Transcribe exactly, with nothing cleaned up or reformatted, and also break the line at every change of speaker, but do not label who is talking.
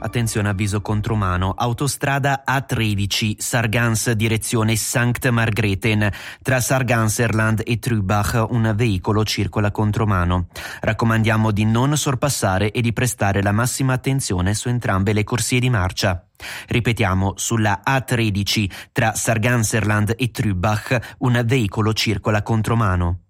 Attenzione, avviso contromano. Autostrada A tredici, Sargans direzione Sankt Margrethen. Tra Sarganserland e Trubach un veicolo circola contromano. Raccomandiamo di non sorpassare e di prestare la massima attenzione su entrambe le corsie di marcia. Ripetiamo, sulla A tredici tra Sarganserland e Trubach un veicolo circola contromano.